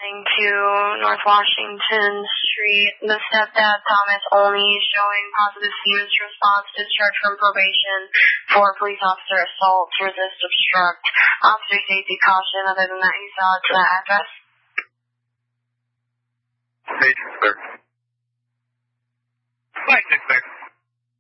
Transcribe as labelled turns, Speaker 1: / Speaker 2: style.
Speaker 1: To North Washington Street, the stepdad Thomas Olney showing positive Siemens response, discharged from probation for police officer assault, resist, obstruct, officer safety caution. Other than that, he saw to that address.